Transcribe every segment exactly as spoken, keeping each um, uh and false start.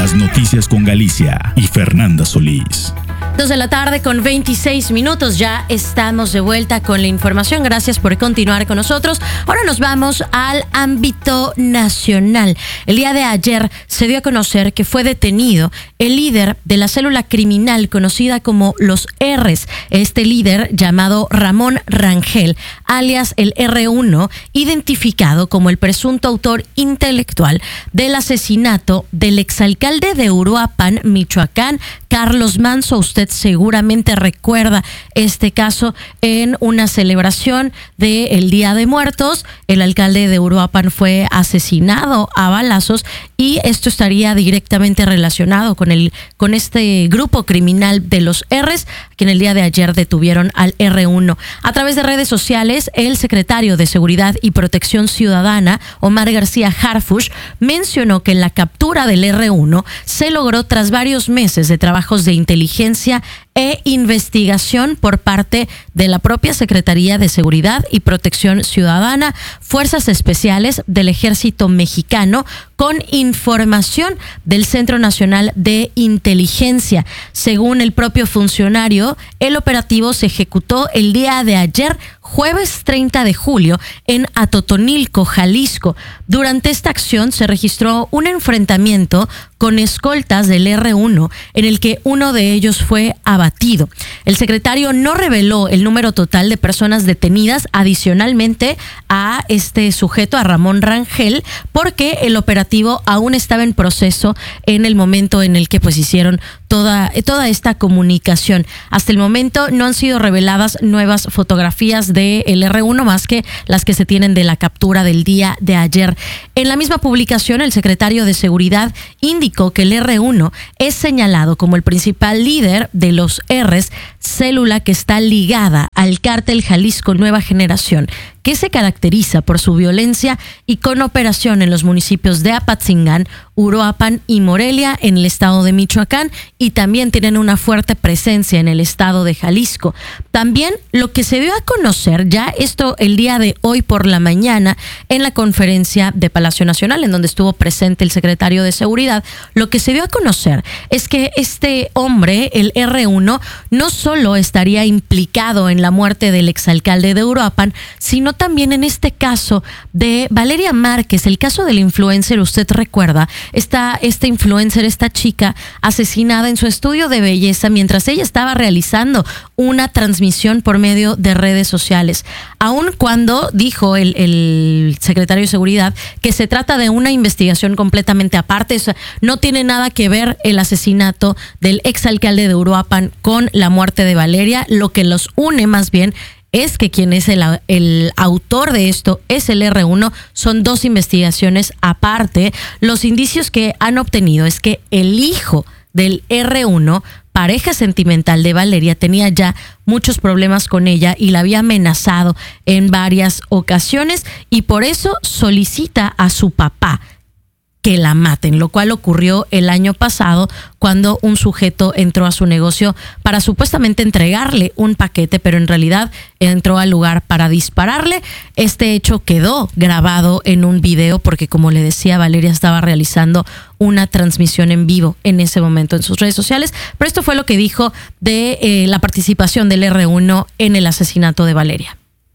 Las noticias con Galicia y Fernanda Solís. Dos de la tarde con veintiséis minutos, ya estamos de vuelta con la información. Gracias por continuar con nosotros. Ahora nos vamos al ámbito nacional. El día de ayer se dio a conocer que fue detenido el líder de la célula criminal conocida como los R's. Este líder, llamado Ramón Rangel, alias el erre uno, identificado como el presunto autor intelectual del asesinato del exalcalde de Uruapan, Michoacán, Carlos Manso. Usted seguramente recuerda este caso en una celebración del Día de Muertos. El alcalde de Uruapan fue asesinado a balazos y esto estaría directamente relacionado con el con este grupo criminal de los R's, que en el día de ayer detuvieron al erre uno. A través de redes sociales, el secretario de Seguridad y Protección Ciudadana, Omar García Harfuch, mencionó que la captura del erre uno se logró tras varios meses de trabajos de inteligencia e investigación por parte de la propia Secretaría de Seguridad y Protección Ciudadana, Fuerzas Especiales del Ejército Mexicano, con información del Centro Nacional de Inteligencia. Según el propio funcionario, el operativo se ejecutó el día de ayer, jueves treinta de julio, en Atotonilco, Jalisco. Durante esta acción se registró un enfrentamiento con escoltas del erre uno, en el que uno de ellos fue abatido. El secretario no reveló el número total de personas detenidas adicionalmente a este sujeto, a Ramón Rangel, porque el operativo aún estaba en proceso en el momento en el que pues hicieron toda, toda esta comunicación. Hasta el momento no han sido reveladas nuevas fotografías del erre uno más que las que se tienen de la captura del día de ayer. En la misma publicación, el secretario de Seguridad indicó que el erre uno es señalado como el principal líder de los R's, célula que está ligada al cártel Jalisco Nueva Generación, que se caracteriza por su violencia y con operación en los municipios de Apatzingán, Uruapan y Morelia en el estado de Michoacán, y también tienen una fuerte presencia en el estado de Jalisco. También lo que se dio a conocer, ya esto el día de hoy por la mañana, en la conferencia de Palacio Nacional, en donde estuvo presente el secretario de Seguridad, lo que se dio a conocer es que este hombre, el erre uno, no solo estaría implicado en la muerte del exalcalde de Uruapan, sino también en este caso de Valeria Márquez, el caso del influencer. Usted recuerda, esta, esta influencer, esta chica asesinada en su estudio de belleza mientras ella estaba realizando una transmisión por medio de redes sociales. Aun cuando dijo el, el secretario de Seguridad que se trata de una investigación completamente aparte, o sea, no tiene nada que ver el asesinato del exalcalde de Uruapan con la muerte de Valeria. Lo que los une más bien es que quien es el, el autor de esto es el erre uno. Son dos investigaciones aparte. Los indicios que han obtenido es que el hijo del erre uno, pareja sentimental de Valeria, tenía ya muchos problemas con ella y la había amenazado en varias ocasiones, y por eso solicita a su papá que la maten, lo cual ocurrió el año pasado cuando un sujeto entró a su negocio para supuestamente entregarle un paquete, pero en realidad entró al lugar para dispararle. Este hecho quedó grabado en un video porque, como le decía, Valeria estaba realizando una transmisión en vivo en ese momento en sus redes sociales, pero esto fue lo que dijo de eh, la participación del erre uno en el asesinato de Valeria.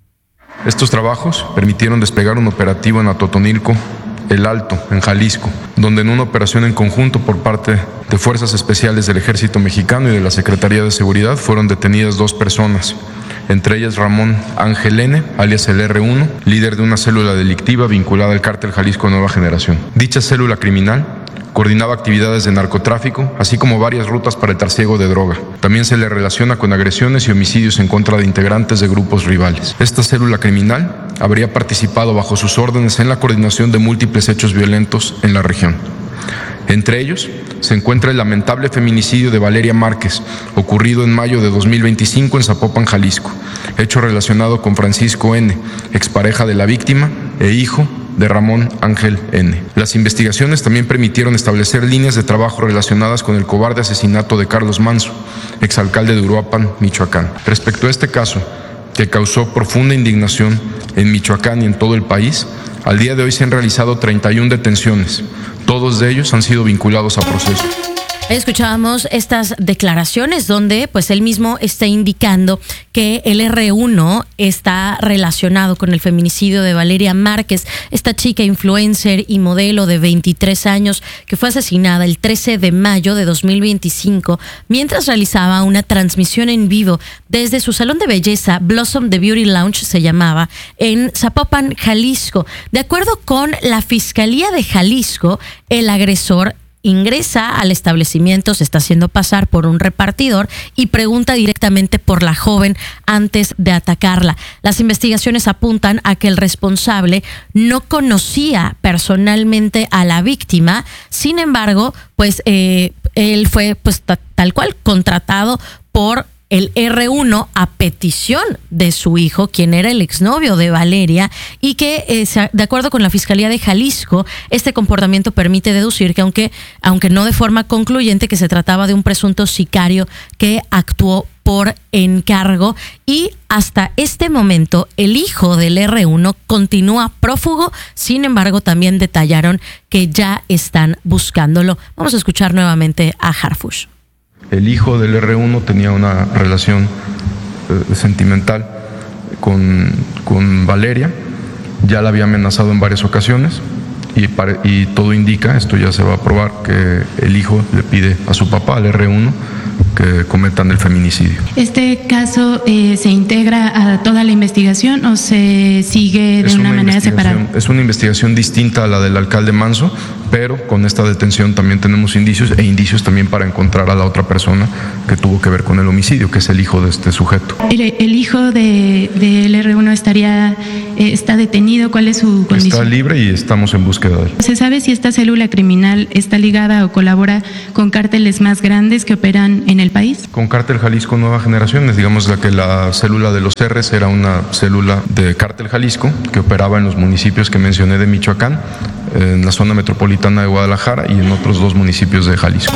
Estos trabajos permitieron desplegar un operativo en Atotonilco, El Alto, en Jalisco, donde en una operación en conjunto por parte de Fuerzas Especiales del Ejército Mexicano y de la Secretaría de Seguridad fueron detenidas dos personas, entre ellas Ramón Ángel N., alias el erre uno, líder de una célula delictiva vinculada al cártel Jalisco Nueva Generación. Dicha célula criminal coordinaba actividades de narcotráfico, así como varias rutas para el trasiego de droga. También se le relaciona con agresiones y homicidios en contra de integrantes de grupos rivales. Esta célula criminal habría participado bajo sus órdenes en la coordinación de múltiples hechos violentos en la región. Entre ellos se encuentra el lamentable feminicidio de Valeria Márquez, ocurrido en mayo de dos mil veinticinco en Zapopan, Jalisco, hecho relacionado con Francisco N., expareja de la víctima e hijo de Ramón Ángel N. Las investigaciones también permitieron establecer líneas de trabajo relacionadas con el cobarde asesinato de Carlos Manso, exalcalde de Uruapan, Michoacán. Respecto a este caso, que causó profunda indignación en Michoacán y en todo el país, al día de hoy se han realizado treinta y una detenciones, Todos de ellos han sido vinculados a proceso. Escuchábamos estas declaraciones donde pues él mismo está indicando que el erre uno está relacionado con el feminicidio de Valeria Márquez, esta chica influencer y modelo de veintitrés años que fue asesinada el trece de mayo de dos mil veinticinco mientras realizaba una transmisión en vivo desde su salón de belleza, Blossom The Beauty Lounge se llamaba, en Zapopan, Jalisco. De acuerdo con la Fiscalía de Jalisco, el agresor ingresa al establecimiento, se está haciendo pasar por un repartidor y pregunta directamente por la joven antes de atacarla. Las investigaciones apuntan a que el responsable no conocía personalmente a la víctima, sin embargo, pues eh, él fue pues t- tal cual contratado por el erre uno a petición de su hijo, quien era el exnovio de Valeria, y que, eh, de acuerdo con la Fiscalía de Jalisco, este comportamiento permite deducir que, aunque, aunque no de forma concluyente, que se trataba de un presunto sicario que actuó por encargo, y hasta este momento el hijo del erre uno continúa prófugo. Sin embargo, también detallaron que ya están buscándolo. Vamos a escuchar nuevamente a Harfush. El hijo del erre uno tenía una relación eh, sentimental con, con Valeria, ya la había amenazado en varias ocasiones y, pare, y todo indica, esto ya se va a probar, que el hijo le pide a su papá, al erre uno, que cometan el feminicidio. ¿Este caso eh, se integra a toda la investigación o se sigue de es una, una manera separada? Es una investigación distinta a la del alcalde Manso, pero con esta detención también tenemos indicios e indicios también para encontrar a la otra persona que tuvo que ver con el homicidio, que es el hijo de este sujeto. ¿El, el hijo de, del erre uno estaría, eh, está detenido? ¿Cuál es su condición? Está libre y estamos en búsqueda de él. ¿Se sabe si esta célula criminal está ligada o colabora con cárteles más grandes que operan en el país? Con Cártel Jalisco Nueva Generación, digamos la que la célula de los R's era una célula de Cártel Jalisco que operaba en los municipios que mencioné de Michoacán, en la zona metropolitana de Guadalajara y en otros dos municipios de Jalisco.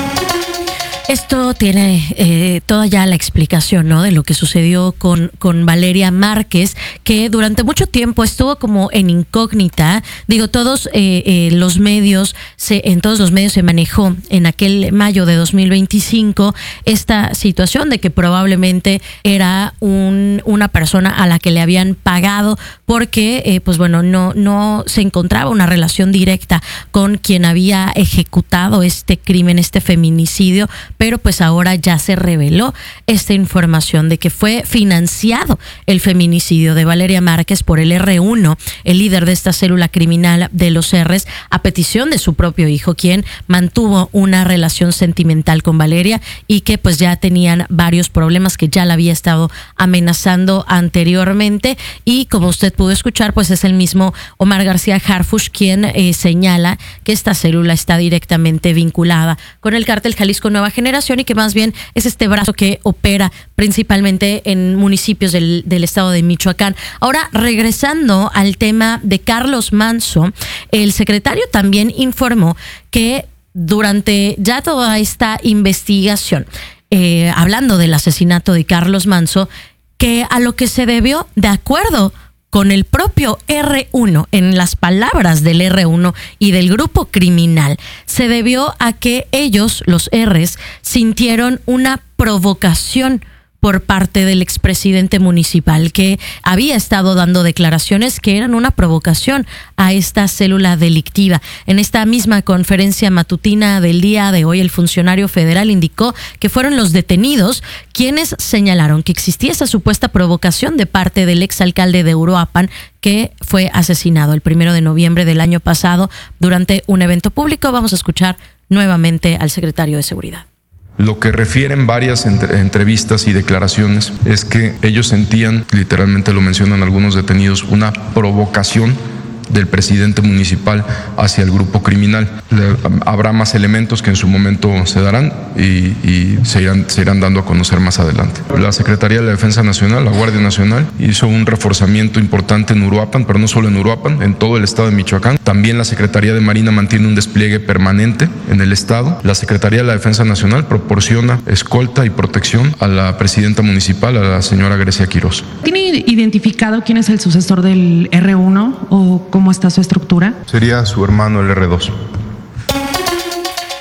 Esto tiene eh, toda ya la explicación, ¿no?, de lo que sucedió con, con Valeria Márquez, que durante mucho tiempo estuvo como en incógnita. Digo, todos eh, eh, los medios, se, en todos los medios se manejó en aquel mayo de dos mil veinticinco esta situación de que probablemente era un, una persona a la que le habían pagado porque, eh, pues bueno, no, no se encontraba una relación directa con quien había ejecutado este crimen, este feminicidio. Pero pues ahora ya se reveló esta información de que fue financiado el feminicidio de Valeria Márquez por el erre uno, el líder de esta célula criminal de los R's, a petición de su propio hijo, quien mantuvo una relación sentimental con Valeria y que pues ya tenían varios problemas, que ya la había estado amenazando anteriormente. Y como usted pudo escuchar, pues es el mismo Omar García Harfush quien eh, señala que esta célula está directamente vinculada con el cártel Jalisco Nueva Generación y que más bien es este brazo que opera principalmente en municipios del, del estado de Michoacán. Ahora, regresando al tema de Carlos Manso, el secretario también informó que durante ya toda esta investigación, eh, hablando del asesinato de Carlos Manso, que a lo que se debió, de acuerdo con el propio erre uno, en las palabras del erre uno y del grupo criminal, se debió a que ellos, los R's, sintieron una provocación por parte del expresidente municipal, que había estado dando declaraciones que eran una provocación a esta célula delictiva. En esta misma conferencia matutina del día de hoy, el funcionario federal indicó que fueron los detenidos quienes señalaron que existía esa supuesta provocación de parte del exalcalde de Uruapan, que fue asesinado el primero de noviembre del año pasado durante un evento público. Vamos a escuchar nuevamente al secretario de Seguridad. Lo que refieren varias entre, entrevistas y declaraciones es que ellos sentían, literalmente lo mencionan algunos detenidos, una provocación del presidente municipal hacia el grupo criminal. Le, habrá más elementos que en su momento se darán y, y se, irán, se irán dando a conocer más adelante. La Secretaría de la Defensa Nacional, la Guardia Nacional, hizo un reforzamiento importante en Uruapan, pero no solo en Uruapan, en todo el estado de Michoacán. También la Secretaría de Marina mantiene un despliegue permanente en el estado. La Secretaría de la Defensa Nacional proporciona escolta y protección a la presidenta municipal, a la señora Grecia Quirós. ¿Tiene identificado quién es el sucesor del erre uno o cómo está su estructura? Sería su hermano el erre dos.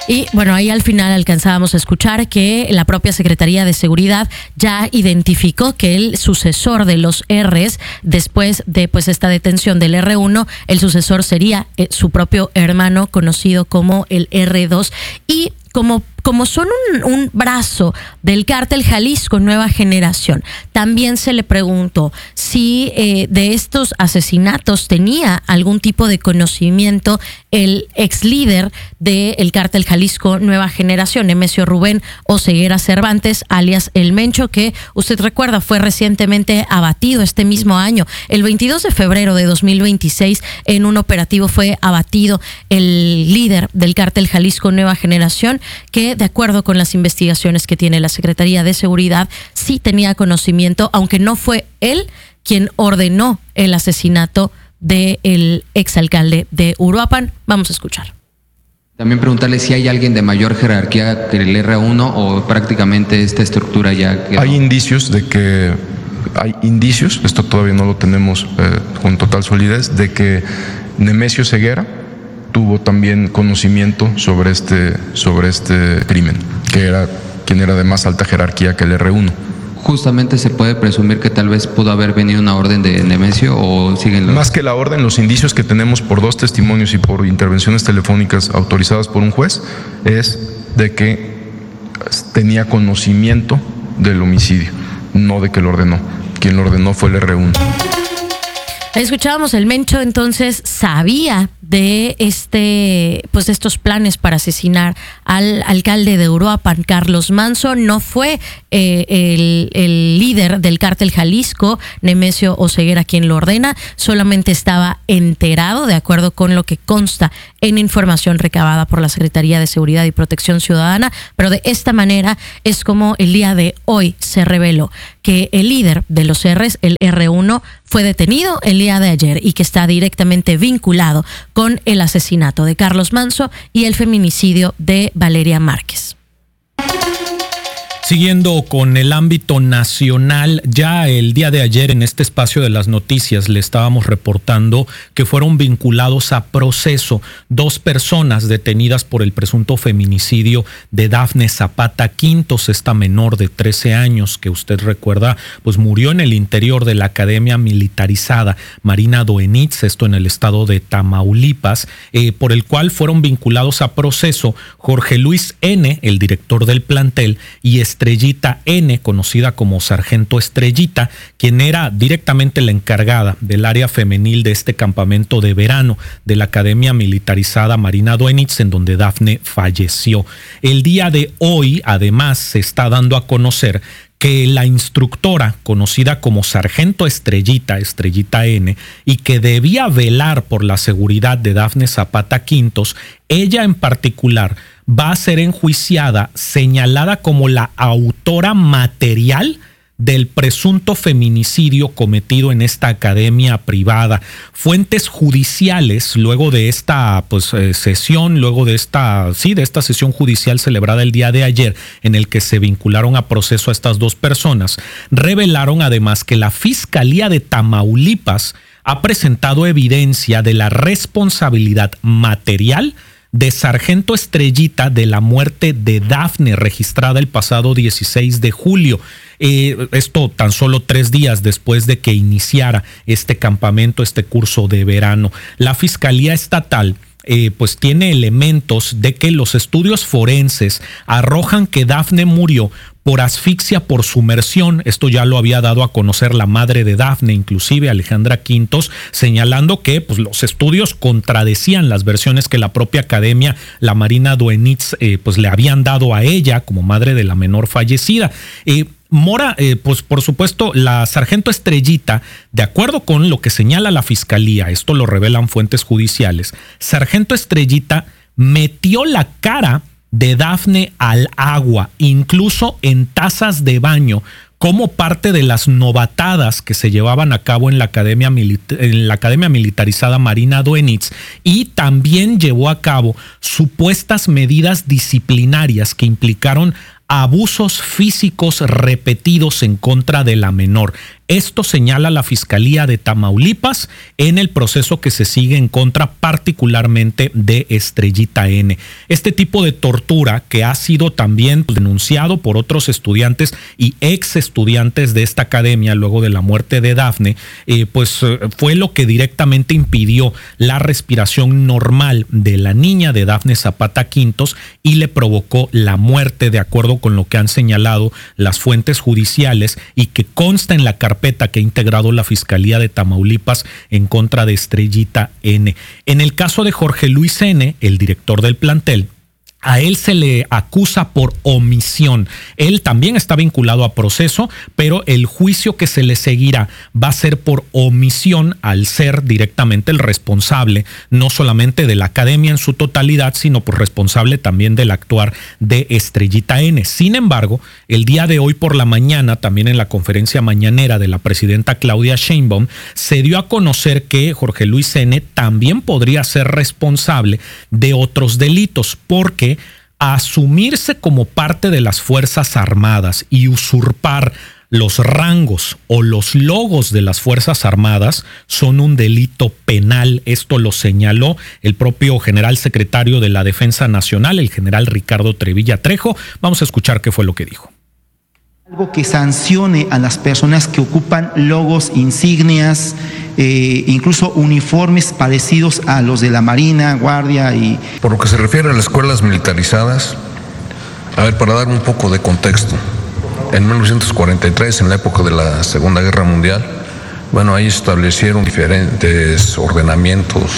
Y bueno, ahí al final alcanzábamos a escuchar que la propia Secretaría de Seguridad ya identificó que el sucesor de los R's, después de pues esta detención del erre uno, el sucesor sería eh, su propio hermano, conocido como el erre dos. Y como, como son un, un brazo del cártel Jalisco Nueva Generación, también se le preguntó si eh, de estos asesinatos tenía algún tipo de conocimiento el ex líder del cártel Jalisco Nueva Generación, Nemesio Rubén Oseguera Cervantes, alias El Mencho, que usted recuerda fue recientemente abatido este mismo año. El veintidós de febrero de dos mil veintiséis, en un operativo fue abatido el líder del cártel Jalisco Nueva Generación, que de acuerdo con las investigaciones que tiene la Secretaría de Seguridad, sí tenía conocimiento, aunque no fue él quien ordenó el asesinato del exalcalde de Uruapan. Vamos a escuchar. También preguntarle si hay alguien de mayor jerarquía que el erre uno o prácticamente esta estructura ya quedó. Hay indicios de que, hay indicios, esto todavía no lo tenemos eh, con total solidez, de que Nemesio Ceguera tuvo también conocimiento sobre este, sobre este crimen, que era quien era de más alta jerarquía que el erre uno. Justamente se puede presumir que tal vez pudo haber venido una orden de Nemesio o siguen los... Más que la orden, los indicios que tenemos por dos testimonios y por intervenciones telefónicas autorizadas por un juez es de que tenía conocimiento del homicidio, no de que lo ordenó. Quien lo ordenó fue el erre uno. Ahí escuchábamos, el Mencho entonces sabía de este, pues de estos planes para asesinar al alcalde de Uruapan, Carlos Manso. No fue eh, el, el líder del cártel Jalisco, Nemesio Oseguera, quien lo ordena, solamente estaba enterado, de acuerdo con lo que consta en información recabada por la Secretaría de Seguridad y Protección Ciudadana, pero de esta manera es como el día de hoy se reveló que el líder de los R's, el erre uno, fue detenido el día de ayer y que está directamente vinculado con el asesinato de Carlos Manso y el feminicidio de Valeria Márquez. Siguiendo con el ámbito nacional, ya el día de ayer en este espacio de las noticias le estábamos reportando que fueron vinculados a proceso dos personas detenidas por el presunto feminicidio de Dafne Zapata Quintos, esta menor de trece años que usted recuerda, pues murió en el interior de la Academia Militarizada Marina Doenitz, esto en el estado de Tamaulipas, eh, por el cual fueron vinculados a proceso Jorge Luis N., el director del plantel, y Estrellita N., conocida como Sargento Estrellita, quien era directamente la encargada del área femenil de este campamento de verano de la Academia Militarizada Marina Doenitz, en donde Dafne falleció. El día de hoy, además, se está dando a conocer que la instructora, conocida como Sargento Estrellita, Estrellita N., y que debía velar por la seguridad de Dafne Zapata Quintos, ella en particular va a ser enjuiciada, señalada como la autora material del presunto feminicidio cometido en esta academia privada. Fuentes judiciales, luego de esta pues, eh, sesión, luego de esta, sí, de esta sesión judicial celebrada el día de ayer, en el que se vincularon a proceso a estas dos personas, revelaron además que la Fiscalía de Tamaulipas ha presentado evidencia de la responsabilidad material de Sargento Estrellita de la muerte de Dafne, registrada el pasado dieciséis de julio. Eh, esto tan solo tres días después de que iniciara este campamento, este curso de verano. La Fiscalía Estatal Eh, pues tiene elementos de que los estudios forenses arrojan que Dafne murió por asfixia por sumersión. Esto ya lo había dado a conocer la madre de Dafne, inclusive Alejandra Quintos, señalando que pues, los estudios contradecían las versiones que la propia academia, la Marina Doenitz, eh, pues le habían dado a ella como madre de la menor fallecida. Eh, Mora, eh, pues por supuesto, la Sargento Estrellita, de acuerdo con lo que señala la Fiscalía, esto lo revelan fuentes judiciales, Sargento Estrellita metió la cara de Dafne al agua, incluso en tazas de baño, como parte de las novatadas que se llevaban a cabo en la Academia, Milita- en la Academia Militarizada Marina Doenitz, y también llevó a cabo supuestas medidas disciplinarias que implicaron abusos físicos repetidos en contra de la menor. Esto señala la Fiscalía de Tamaulipas en el proceso que se sigue en contra particularmente de Estrellita N. Este tipo de tortura que ha sido también denunciado por otros estudiantes y ex estudiantes de esta academia luego de la muerte de Dafne, eh, pues eh, fue lo que directamente impidió la respiración normal de la niña de Dafne Zapata Quintos y le provocó la muerte, de acuerdo con lo que han señalado las fuentes judiciales y que consta en la carpeta que ha integrado la Fiscalía de Tamaulipas en contra de Estrellita N. En el caso de Jorge Luis N., el director del plantel, a él se le acusa por omisión. Él también está vinculado a proceso, pero el juicio que se le seguirá va a ser por omisión al ser directamente el responsable, no solamente de la academia en su totalidad, sino por responsable también del actuar de Estrellita N. Sin embargo, el día de hoy por la mañana, también en la conferencia mañanera de la presidenta Claudia Sheinbaum, se dio a conocer que Jorge Luis N. también podría ser responsable de otros delitos, porque asumirse como parte de las Fuerzas Armadas y usurpar los rangos o los logos de las Fuerzas Armadas son un delito penal. Esto lo señaló el propio general secretario de la Defensa Nacional, el general Ricardo Trevilla Trejo. Vamos a escuchar qué fue lo que dijo. Algo que sancione a las personas que ocupan logos, insignias, eh, incluso uniformes parecidos a los de la Marina, Guardia y... Por lo que se refiere a las escuelas militarizadas, a ver, para dar un poco de contexto, en mil novecientos cuarenta y tres, en la época de la Segunda Guerra Mundial, bueno, ahí establecieron diferentes ordenamientos,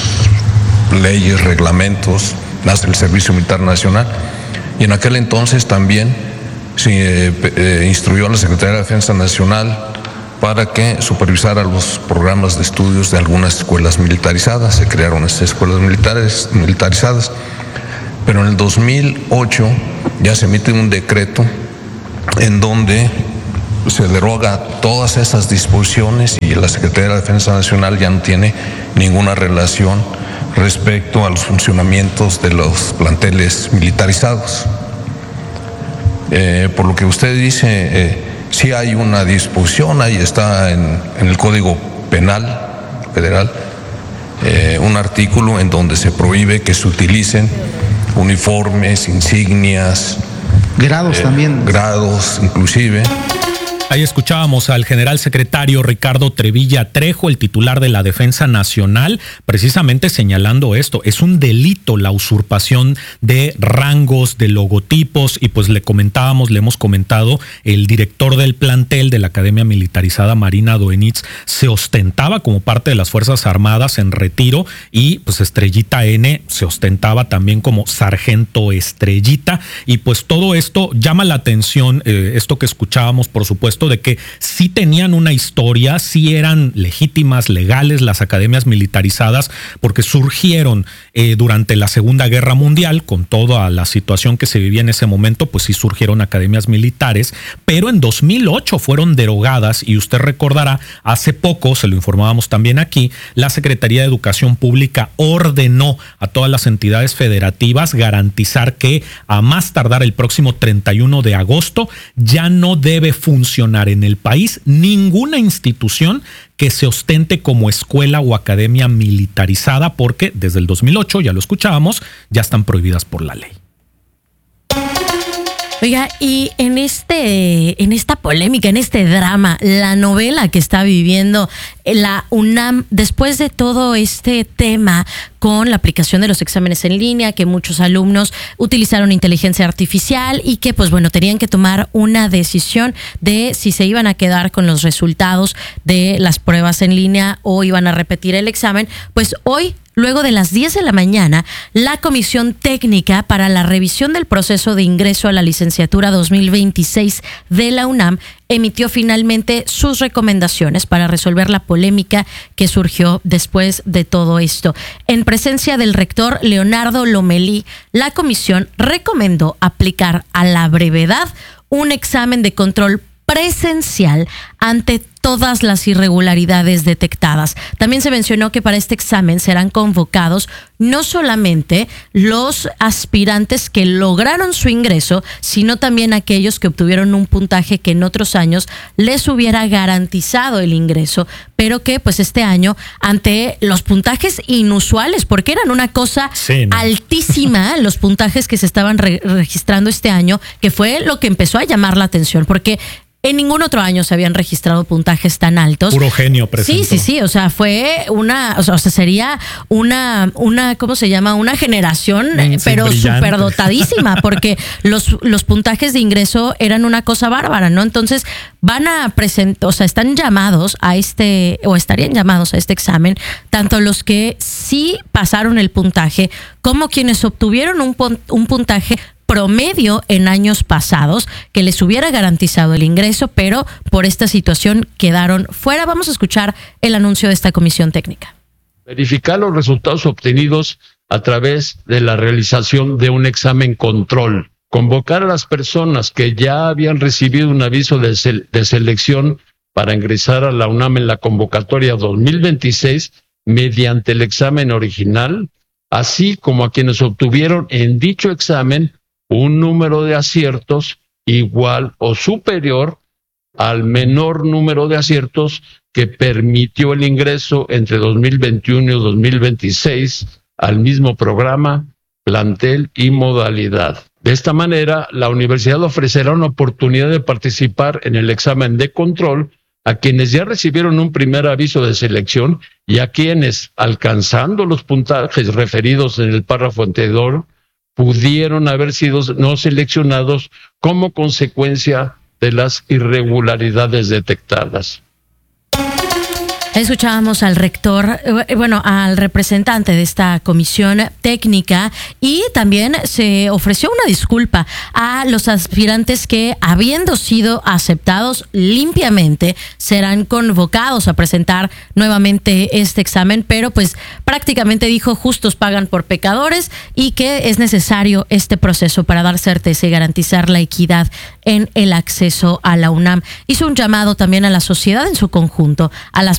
leyes, reglamentos, nace el Servicio Militar Nacional, y en aquel entonces también se eh, eh, instruyó a la Secretaría de Defensa Nacional para que supervisara los programas de estudios de algunas escuelas militarizadas. Se crearon estas escuelas militares, militarizadas, pero en el dos mil ocho ya se emite un decreto en donde se deroga todas esas disposiciones y la Secretaría de Defensa Nacional ya no tiene ninguna relación respecto a los funcionamientos de los planteles militarizados. Eh, por lo que usted dice, eh, sí hay una disposición, ahí está en, en el Código Penal Federal, eh, un artículo en donde se prohíbe que se utilicen uniformes, insignias, grados eh, también. Grados, inclusive. Ahí escuchábamos al general secretario Ricardo Trevilla Trejo, el titular de la Defensa Nacional, precisamente señalando esto. Es un delito la usurpación de rangos, de logotipos, y pues le comentábamos, le hemos comentado, el director del plantel de la Academia Militarizada Marina Doenitz se ostentaba como parte de las Fuerzas Armadas en retiro, y pues Estrellita N se ostentaba también como sargento Estrellita, y pues todo esto llama la atención, eh, esto que escuchábamos, por supuesto, de que sí tenían una historia, sí eran legítimas, legales las academias militarizadas, porque surgieron eh, durante la Segunda Guerra Mundial, con toda la situación que se vivía en ese momento, pues sí surgieron academias militares, pero en dos mil ocho fueron derogadas, y usted recordará, hace poco, se lo informábamos también aquí, la Secretaría de Educación Pública ordenó a todas las entidades federativas garantizar que a más tardar el próximo treinta y uno de agosto ya no debe funcionar en el país ninguna institución que se ostente como escuela o academia militarizada, porque desde el dos mil ocho, ya lo escuchábamos, ya están prohibidas por la ley. Oiga, y en este, en esta polémica, en este drama, la novela que está viviendo la UNAM después de todo este tema con la aplicación de los exámenes en línea, que muchos alumnos utilizaron inteligencia artificial y que, pues bueno, tenían que tomar una decisión de si se iban a quedar con los resultados de las pruebas en línea o iban a repetir el examen. Pues hoy, luego de las diez de la mañana, la Comisión Técnica para la Revisión del Proceso de Ingreso a la Licenciatura dos mil veintiséis de la UNAM emitió finalmente sus recomendaciones para resolver la polémica que surgió después de todo esto. En presencia del rector Leonardo Lomelí, la comisión recomendó aplicar a la brevedad un examen de control presencial ante todas las irregularidades detectadas. También se mencionó que para este examen serán convocados no solamente los aspirantes que lograron su ingreso, sino también aquellos que obtuvieron un puntaje que en otros años les hubiera garantizado el ingreso, pero que pues este año, ante los puntajes inusuales, porque eran una cosa sí, ¿no? altísima, los puntajes que se estaban re- registrando este año, que fue lo que empezó a llamar la atención, porque en ningún otro año se habían registrado puntajes tan altos. Puro genio presentó. Sí, sí, sí. O sea, fue una, o sea, o sea sería una, una, ¿cómo se llama? Una generación, sí, pero superdotadísima, porque los, los puntajes de ingreso eran una cosa bárbara, ¿no? Entonces, van a presentar, o sea, están llamados a este, o estarían llamados a este examen, tanto los que sí pasaron el puntaje, como quienes obtuvieron un, un puntaje promedio en años pasados que les hubiera garantizado el ingreso, pero por esta situación quedaron fuera. Vamos a escuchar el anuncio de esta comisión técnica. Verificar los resultados obtenidos a través de la realización de un examen control. Convocar a las personas que ya habían recibido un aviso de, se- de selección para ingresar a la UNAM en la convocatoria dos mil veintiséis mediante el examen original, así como a quienes obtuvieron en dicho examen un número de aciertos igual o superior al menor número de aciertos que permitió el ingreso entre dos mil veintiuno y dos mil veintiséis al mismo programa, plantel y modalidad. De esta manera, la universidad ofrecerá una oportunidad de participar en el examen de control a quienes ya recibieron un primer aviso de selección y a quienes, alcanzando los puntajes referidos en el párrafo anterior, pudieron haber sido no seleccionados como consecuencia de las irregularidades detectadas. Escuchábamos al rector, eh, bueno, al representante de esta comisión técnica, y también se ofreció una disculpa a los aspirantes que, habiendo sido aceptados limpiamente, serán convocados a presentar nuevamente este examen, pero pues prácticamente dijo justos pagan por pecadores y que es necesario este proceso para dar certeza y garantizar la equidad en el acceso a la UNAM. Hizo un llamado también a la sociedad en su conjunto, a las